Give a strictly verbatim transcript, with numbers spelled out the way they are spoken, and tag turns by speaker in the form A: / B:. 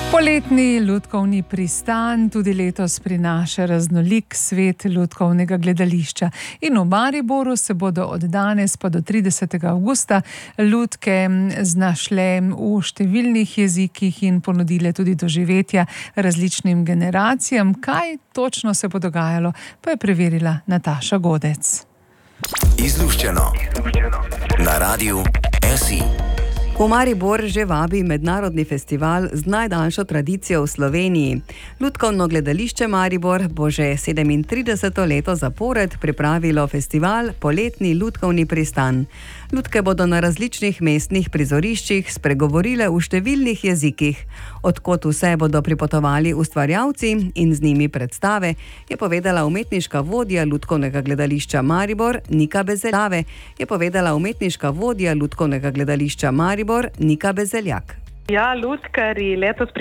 A: Poletni lutkovni pristan tudi letos prinaša raznolik svet lutkovnega gledališča. In v Mariboru se bodo od danes pa do tridesetega avgusta lutke znašle v številnih jezikih in ponudile tudi doživetja različnim generacijam. Kaj točno se bo dogajalo, pa je preverila Nataša Godec.
B: Izluščeno na Radiu S I.
C: V Maribor že vabi mednarodni festival z najdaljšo tradicijo v Sloveniji. Lutkovno gledališče Maribor bo že sedemintrideseto leto zapored pripravilo festival Poletni lutkovni pristan. Lutke bodo na različnih mestnih prizoriščih spregovorile v številnih jezikih. Odkot vse bodo pripotovali ustvarjalci in z njimi predstave, je povedala umetniška vodja Lutkovnega gledališča Maribor Nika Bezeljave, je povedala umetniška vodja Lutkovnega gledališča Maribor Nika Bezeljak.
D: Ja, lutkarji letos